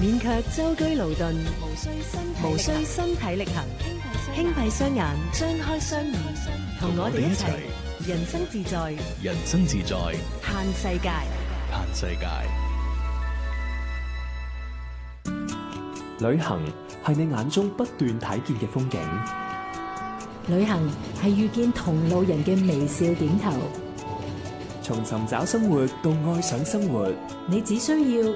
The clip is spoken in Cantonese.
免卻舟車勞頓，無需身體力行，輕閉雙眼，張開雙耳，同我哋一齊人生自在， 人生自在， 嘆世界， 嘆世界。 旅行係你眼中不斷睇見嘅風景， 旅行係遇見同路人嘅微笑點頭。 從尋找生活到愛上生活， 你只需要